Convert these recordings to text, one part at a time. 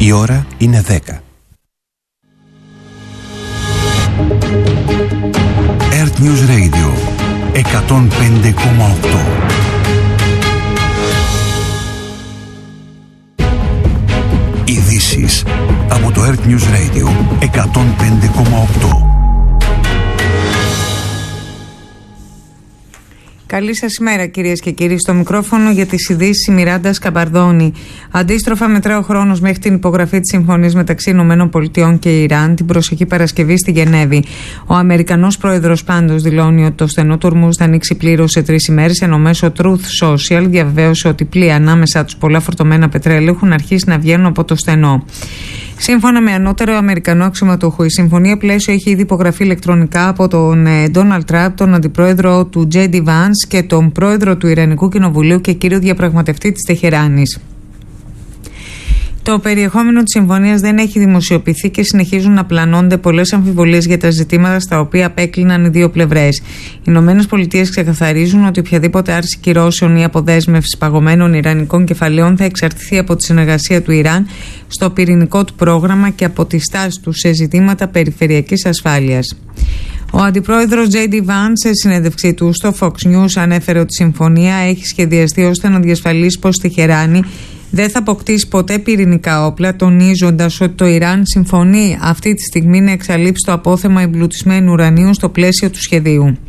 Η ώρα είναι 10. Earth News Radio 105,8. Ειδήσεις από το Earth News Radio 105,8. Καλή σας ημέρα, κυρίες και κύριοι. Στο μικρόφωνο για τις ειδήσεις η Μιράντα Σκαμπαρδόνη. Αντίστροφα, μετρά ο χρόνος μέχρι την υπογραφή της συμφωνίας μεταξύ ΗΠΑ και Ιράν την προσεχή Παρασκευή στη Γενέβη. Ο Αμερικανός πρόεδρος πάντως δηλώνει ότι το στενό του Ορμούζ θα ανοίξει πλήρως σε 3 ημέρες, ενώ μέσω Truth Social διαβεβαίωσε ότι πλοία ανάμεσα τους πολλά φορτωμένα πετρέλαιο έχουν αρχίσει να βγαίνουν από το στενό. Σύμφωνα με ανώτερο Αμερικανό αξιωματούχο, η συμφωνία πλαίσιο έχει ήδη υπογραφεί ηλεκτρονικά από τον Ντόναλντ Τραμπ, τον αντιπρόεδρο του Τζέιντι Βάνς και τον πρόεδρο του Ιρανικού Κοινοβουλίου και κύριο διαπραγματευτή της Τεχεράνης. Το περιεχόμενο της συμφωνίας δεν έχει δημοσιοποιηθεί και συνεχίζουν να πλανώνται πολλές αμφιβολίες για τα ζητήματα στα οποία απέκλειναν οι δύο πλευρές. Οι ΗΠΑ ξεκαθαρίζουν ότι οποιαδήποτε άρση κυρώσεων ή αποδέσμευση παγωμένων ιρανικών κεφαλαίων θα εξαρτηθεί από τη συνεργασία του Ιράν στο πυρηνικό του πρόγραμμα και από τη στάση του σε ζητήματα περιφερειακής ασφάλειας. Ο αντιπρόεδρος Τζέιντι Βάνς σε συνέντευξή του στο Fox News ανέφερε ότι η συμφωνία έχει σχεδιαστεί ώστε να διασφαλίσει πως η Τεχεράνη δεν θα αποκτήσει ποτέ πυρηνικά όπλα, τονίζοντας ότι το Ιράν συμφωνεί αυτή τη στιγμή να εξαλείψει το απόθεμα εμπλουτισμένου ουρανίου στο πλαίσιο του σχεδίου.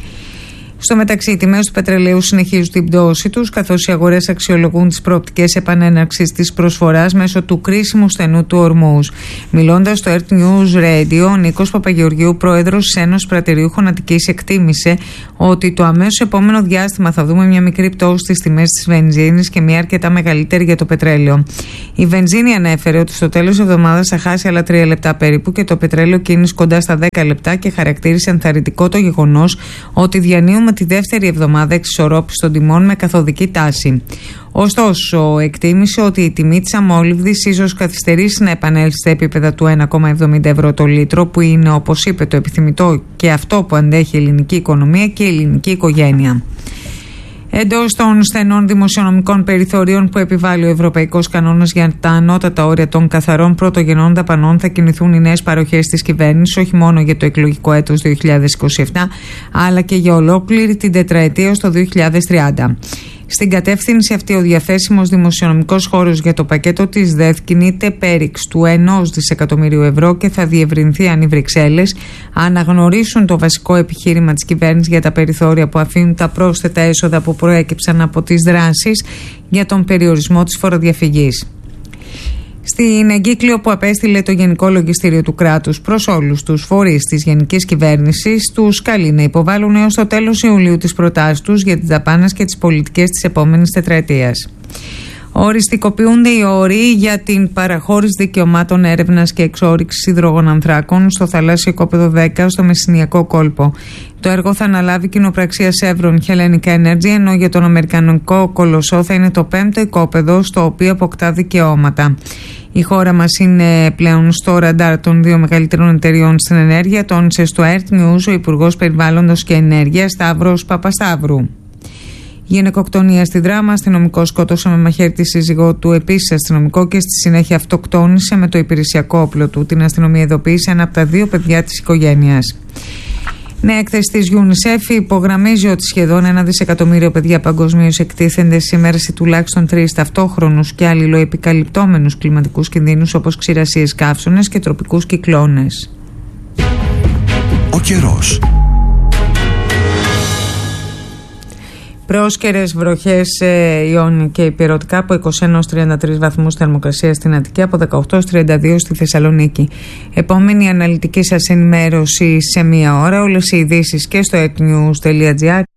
Στο μεταξύ, οι τιμές του πετρελαίου συνεχίζουν την πτώση τους, καθώς οι αγορές αξιολογούν τις προοπτικές επανέναρξης της προσφοράς μέσω του κρίσιμου στενού του Ορμούζ. Μιλώντας στο Earth News Radio, ο Νίκος Παπαγεωργίου, πρόεδρος της Ένωσης Πρατηριούχων Αττικής, εκτίμησε ότι το αμέσως επόμενο διάστημα θα δούμε μια μικρή πτώση στις τιμές της βενζίνης και μια αρκετά μεγαλύτερη για το πετρέλαιο. Η βενζίνη ανέφερε ότι στο τέλος της εβδομάδας θα χάσει άλλα 3 λεπτά περίπου και το πετρέλαιο κίνηση κοντά στα 10 λεπτά και χαρακτήρισε ενθαρρυντικό το γεγονός ότι διανύουμε τη δεύτερη εβδομάδα εξισορρόπησης των τιμών με καθοδική τάση. Ωστόσο, εκτίμησε ότι η τιμή της αμόλυβδης ίσως καθυστερήσει να επανέλθει στα επίπεδα του 1,70 ευρώ το λίτρο, που είναι, όπως είπε, το επιθυμητό και αυτό που αντέχει η ελληνική οικονομία και η ελληνική οικογένεια. Εντός των στενών δημοσιονομικών περιθωρίων που επιβάλλει ο Ευρωπαϊκός Κανόνας για τα ανώτατα όρια των καθαρών πρωτογενών δαπανών, θα κινηθούν οι νέες παροχές της κυβέρνησης, όχι μόνο για το εκλογικό έτος 2027, αλλά και για ολόκληρη την τετραετία ως το 2030. Στην κατεύθυνση αυτή, ο διαθέσιμος δημοσιονομικός χώρος για το πακέτο της ΔΕΘ κινείται πέριξ του 1 δισεκατομμυρίου ευρώ και θα διευρυνθεί αν οι Βρυξέλλες αναγνωρίσουν το βασικό επιχείρημα της κυβέρνησης για τα περιθώρια που αφήνουν τα πρόσθετα έσοδα που προέκυψαν από τις δράσεις για τον περιορισμό της φοροδιαφυγής. Στην εγκύκλιο που απέστειλε το Γενικό Λογιστήριο του Κράτους προς όλους τους φορείς της Γενικής Κυβέρνησης, τους καλεί να υποβάλουν έως το τέλος Ιουλίου τις προτάσεις τους για τις δαπάνες και τις πολιτικές της επόμενης τετραετίας. Οριστικοποιούνται οι όροι για την παραχώρηση δικαιωμάτων έρευνας και εξόρυξης υδρογονανθράκων στο θαλάσσιο οικόπεδο 10 στο Μεσσηνιακό κόλπο. Το έργο θα αναλάβει κοινοπραξία Chevron Hellenic Energy, ενώ για τον αμερικανικό κολοσσό θα είναι το 5ο οικόπεδο στο οποίο αποκτά δικαιώματα. Η χώρα μας είναι πλέον στο ραντάρ των 2 μεγαλύτερων εταιριών στην ενέργεια, τόνισε στο Earth News ο Υπουργός Περιβάλλοντος και Ενέργειας Σταύρος Παπασταύρου. Γυναικοκτονία στη Δράμα. Αστυνομικό σκότωσε με μαχαίρι τη σύζυγό του, επίσης αστυνομικό, και στη συνέχεια αυτοκτόνησε με το υπηρεσιακό όπλο του. Την αστυνομία ειδοποίησε ένα από τα 2 παιδιά της οικογένειας. Νέα έκθεση της UNICEF υπογραμμίζει ότι σχεδόν 1 δισεκατομμύριο παιδιά παγκοσμίως εκτίθενται σήμερα σε τουλάχιστον 3 ταυτόχρονους και αλληλοεπικαλυπτόμενους κλιματικούς κινδύνους, όπως ξηρασίες, καύσωνες και τροπικούς κυκλώνες. Ο καιρός. Πρόσκαιρες βροχές σε Ιόνιο και υπηρετικά από 21 ως 33 βαθμούς θερμοκρασία στην Αττική, από 18 ως 32 στη Θεσσαλονίκη. Επόμενη αναλυτική σας ενημέρωση σε 1 ώρα. Όλες οι ειδήσεις και στο etnews.gr.